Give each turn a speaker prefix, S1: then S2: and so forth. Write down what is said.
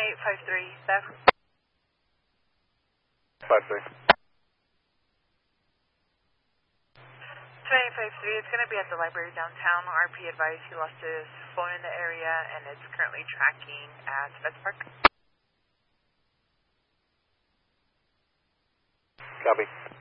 S1: 2853, staff.
S2: 53.
S1: 2853, it's going to be at the library downtown. RP advised he lost his phone in the area and it's currently tracking at Vets Park.
S2: Copy.